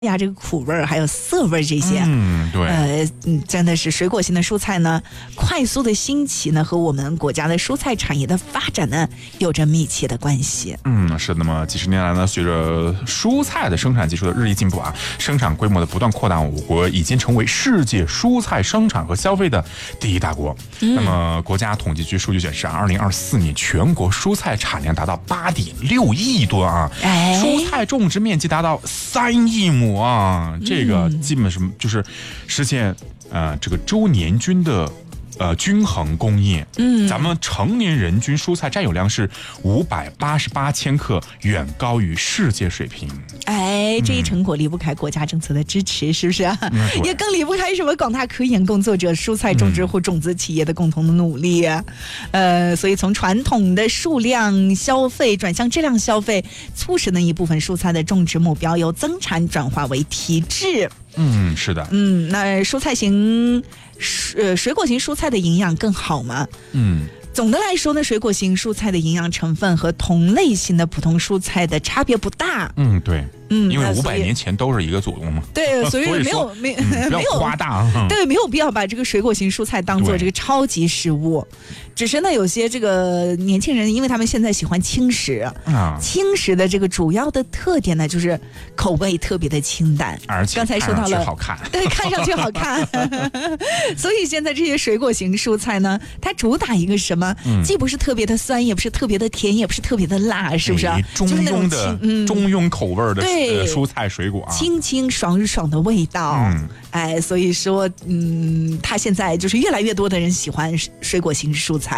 呀，这个苦味儿还有涩味儿这些， 对， 真的是水果型的蔬菜呢，快速的兴起呢，和我们国家的蔬菜产业的发展呢，有着密切的关系。 是。那么几十年来呢，随着蔬菜的生产技术的日益进步啊，生产规模的不断扩大，我国已经成为世界蔬菜生产和消费的第一大国。那么国家统计局数据显示啊，2024年全国蔬菜产量达到8.6亿吨啊，蔬菜种植面积达到3亿亩啊，这个基本是就是实现这个周年均的均衡供应。咱们成年人均蔬菜占有量是588千克，远高于世界水平。 这一成果离不开国家政策的支持，是不是啊？也更离不开什么广大科研工作者、蔬菜种植户、种子企业的共同的努力啊。所以从传统的数量消费转向质量消费，促使呢一部分蔬菜的种植目标由增产转化为提质。 是的。 那蔬菜型水果型蔬菜的营养更好吗？总的来说呢，水果型蔬菜的营养成分和同类型的普通蔬菜的差别不大。 对。因为500年前都是一个作用嘛。 对，所以没有不要夸大。 对，没有必要把这个水果型蔬菜当做这个超级食物。只是呢，有些这个年轻人，因为他们现在喜欢轻食轻食的这个主要的特点呢，就是口味特别的清淡， 而且刚才说到了好看， 对，看上去好看。所以现在这些水果型蔬菜呢，它主打一个什么？既不是特别的酸，也不是特别的甜，也不是特别的辣，是不是？ 中庸口味的蔬菜水果清清爽爽的味道。所以说他现在就是越来越多的人喜欢水果型蔬菜。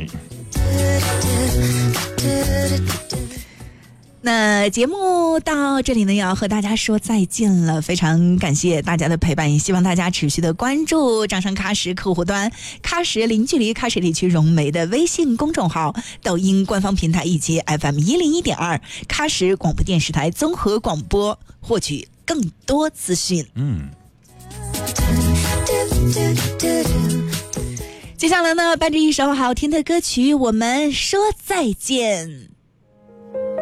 那节目到这里呢，要和大家说再见了。非常感谢大家的陪伴，也希望大家持续的关注掌上喀什客户端、喀什零距离喀什地区融媒的微信公众号、抖音官方平台以及 FM101.2喀什广播电视台综合广播，获取更多资讯。接下来呢，伴着一首好听的歌曲，我们说再见。